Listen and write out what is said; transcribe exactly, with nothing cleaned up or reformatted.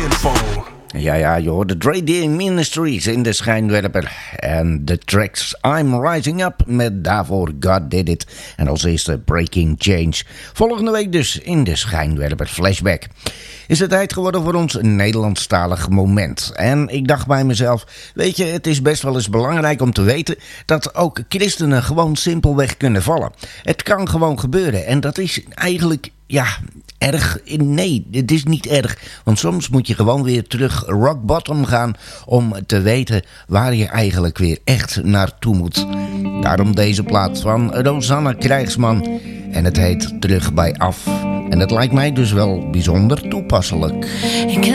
Info. Ja, ja, je hoort de Dre D Ministries in de schijnwerper. En de tracks I'm Rising Up met daarvoor God Did It. En als eerste Breaking Change. Volgende week dus in de schijnwerper Flashback. Is het tijd geworden voor ons Nederlandstalig moment. En ik dacht bij mezelf, weet je, het is best wel eens belangrijk om te weten dat ook christenen gewoon simpelweg kunnen vallen. Het kan gewoon gebeuren en dat is eigenlijk, ja, erg. Nee, het is niet erg. Want soms moet je gewoon weer terug rock bottom gaan om te weten waar je eigenlijk weer echt naartoe moet. Daarom deze plaat van Rosanna Krijgsman. En het heet Terug bij Af. En het lijkt mij dus wel bijzonder toepasselijk.